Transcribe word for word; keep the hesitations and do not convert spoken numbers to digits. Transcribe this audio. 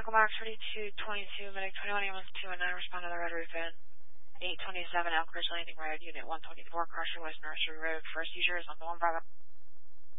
Echo Box thirty-two twenty-two, Medic twenty-one ambulance two and nine, respond to the red roof in. eight twenty-seven Elk Ridge Landing Road, Unit one twenty-four, Crusher West Nursery Road. First user is on the one five.